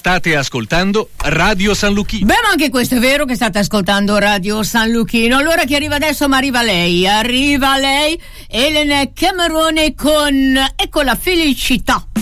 State ascoltando Radio San Lucchino. Beh, ma anche questo è vero che state ascoltando Radio San Lucchino. Allora chi arriva adesso? Ma arriva lei, Elena Camerone con Ecco la felicità.